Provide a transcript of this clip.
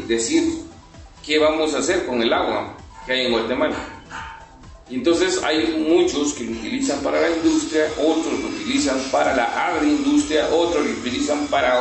decir qué vamos a hacer con el agua que hay en Guatemala. Y entonces hay muchos que lo utilizan para la industria, otros lo utilizan para la agroindustria, otros lo utilizan para